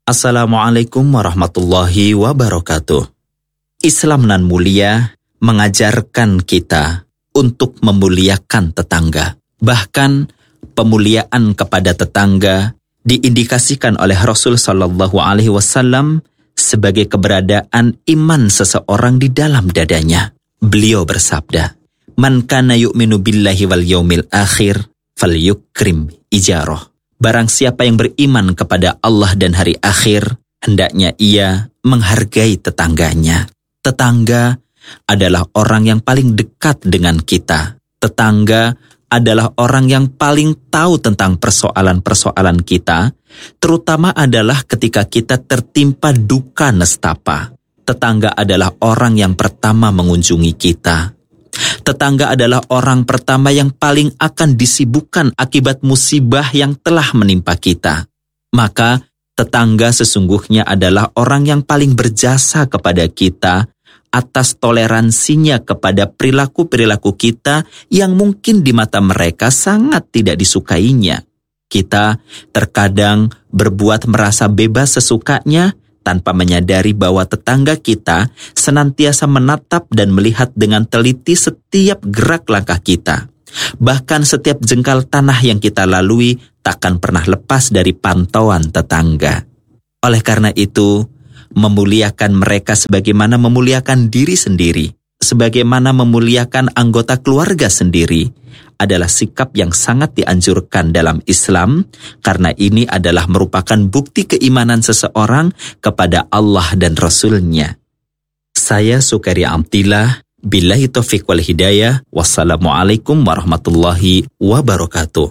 Assalamualaikum warahmatullahi wabarakatuh. Islam nan mulia mengajarkan kita untuk memuliakan tetangga. Bahkan pemuliaan kepada tetangga diindikasikan oleh Rasul sallallahu alaihi wasallam sebagai keberadaan iman seseorang di dalam dadanya. Beliau bersabda, "Man kana yu'minu billahi wal yaumil akhir falyukrim ijarah." Barang siapa yang beriman kepada Allah dan hari akhir, hendaknya ia menghargai tetangganya. Tetangga adalah orang yang paling dekat dengan kita. Tetangga adalah orang yang paling tahu tentang persoalan-persoalan kita, terutama adalah ketika kita tertimpa duka nestapa. Tetangga adalah orang yang pertama mengunjungi kita. Tetangga adalah orang pertama yang paling akan disibukkan akibat musibah yang telah menimpa kita. Maka tetangga sesungguhnya adalah orang yang paling berjasa kepada kita atas toleransinya kepada perilaku-perilaku kita yang mungkin di mata mereka sangat tidak disukainya. Kita terkadang berbuat merasa bebas sesukanya tanpa menyadari bahwa tetangga kita senantiasa menatap dan melihat dengan teliti setiap gerak langkah kita. Bahkan setiap jengkal tanah yang kita lalui takkan pernah lepas dari pantauan tetangga. Oleh karena itu, memuliakan mereka sebagaimana memuliakan diri sendiri, sebagaimana memuliakan anggota keluarga sendiri, adalah sikap yang sangat dianjurkan dalam Islam, karena ini adalah merupakan bukti keimanan seseorang kepada Allah dan Rasul-Nya. Saya Sukari Amtillah, billahi taufiq wal hidayah, wassalamualaikum warahmatullahi wabarakatuh.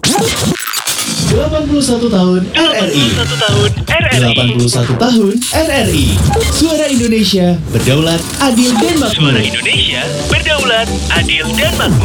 81 tahun RRI. 81 tahun RRI. Suara Indonesia berdaulat, adil dan makmur. Suara Indonesia berdaulat, adil dan makmur.